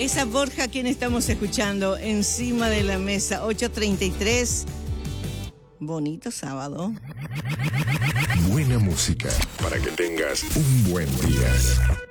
Esa Borja, ¿quién estamos escuchando? Encima de la mesa, 8:33. Bonito sábado. Buena música para que tengas un buen día.